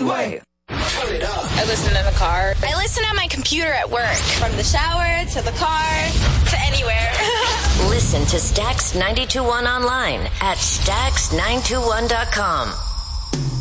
way. Turn it up. I listen in the car. I listen on my computer at work. From the shower to the car to anywhere. Listen to Stax 92.1 online at Stax921.com.